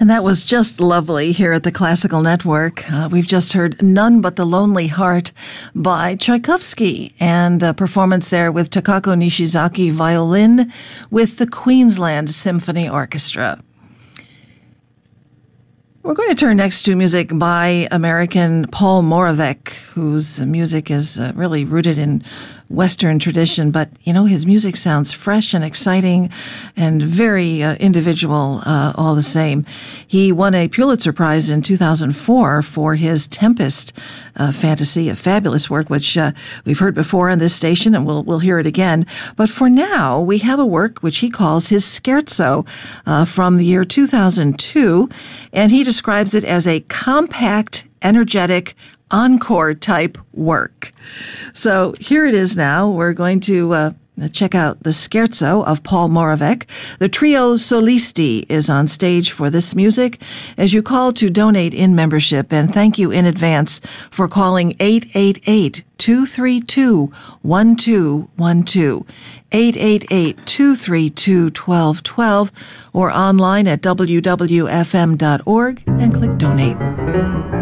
And that was just lovely here at the Classical Network. We've just heard None But the Lonely Heart by Tchaikovsky, and a performance there with Takako Nishizaki violin with the Queensland Symphony Orchestra. We're going to turn next to music by American Paul Moravec, whose music is really rooted in Western tradition, but, you know, his music sounds fresh and exciting and very individual all the same. He won a Pulitzer Prize in 2004 for his Tempest fantasy, a fabulous work, which we've heard before on this station, and we'll hear it again. But for now, we have a work which he calls his Scherzo from the year 2002, and he describes it as a compact, energetic, encore-type work. So here it is now. We're going to check out the Scherzo of Paul Moravec. The Trio Solisti is on stage for this music. As you call to donate in membership, and thank you in advance for calling 888-232-1212, 888-232-1212, or online at wwfm.org and click donate.